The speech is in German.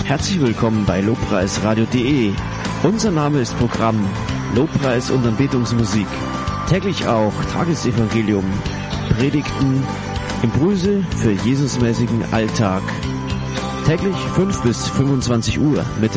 Herzlich willkommen bei lobpreisradio.de. Unser Name ist Programm Lobpreis und Anbetungsmusik. Täglich auch Tagesevangelium, Predigten, Impulse für Jesusmäßigen Alltag. Täglich 5 bis 25 Uhr mit